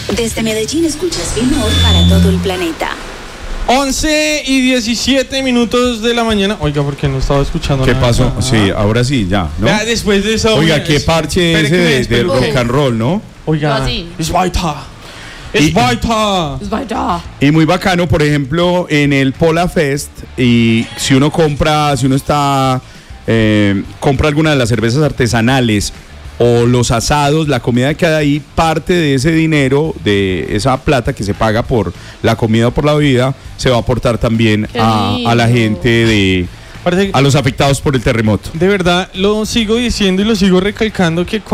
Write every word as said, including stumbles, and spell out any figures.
Desde Medellín escuchas Binor para todo el planeta. once y diecisiete minutos de la mañana. Oiga, ¿por qué no estaba escuchando ¿Qué nada? pasó? Ah. Sí, ahora sí, ya, ¿no? Vea, después de eso. Oiga, qué parche Espere ese que me de, de despeluque. rock and roll, ¿no? Oiga, Así. es baita. Es Y- baita. Es verdad. Y muy bacano, por ejemplo, en el Pola Fest, y si uno compra, si uno está, eh, compra alguna de las cervezas artesanales o los asados, la comida que hay ahí, parte de ese dinero, de esa plata que se paga por la comida o por la bebida, se va a aportar también Qué a, a la lindo. gente, de Parece que- a los afectados por el terremoto. De verdad, lo sigo diciendo y lo sigo recalcando que